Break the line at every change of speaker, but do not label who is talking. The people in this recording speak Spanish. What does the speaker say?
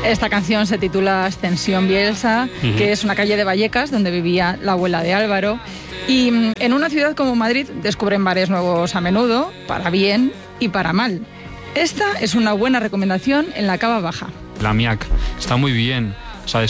Esta canción se titula Ascensión Bielsa, que es una calle de Vallecas donde vivía la abuela de Álvaro. Y en una ciudad como Madrid descubren bares nuevos a menudo, para bien y para mal. Esta es una buena recomendación en la Cava Baja.
La Miac está muy bien. O sea,